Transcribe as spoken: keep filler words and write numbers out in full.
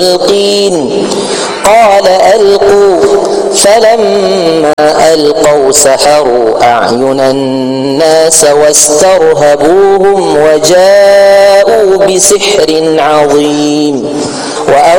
ملقين قال ألقوا فلما ألقوا سحروا أعين الناس واسترهبوهم وجاءوا بسحر عظيم.